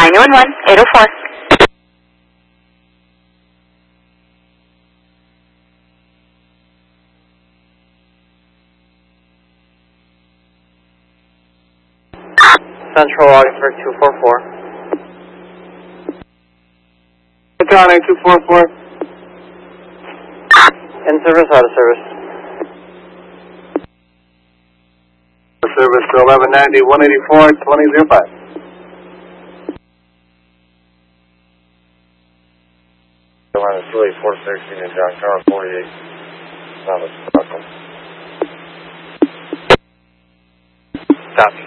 911, 804. Central Augsburg 244. County 244. In service, out of service. Service to 1190, 184, 2005. Carolina 28416 and John Carl 48. South of Stockholm. Copy.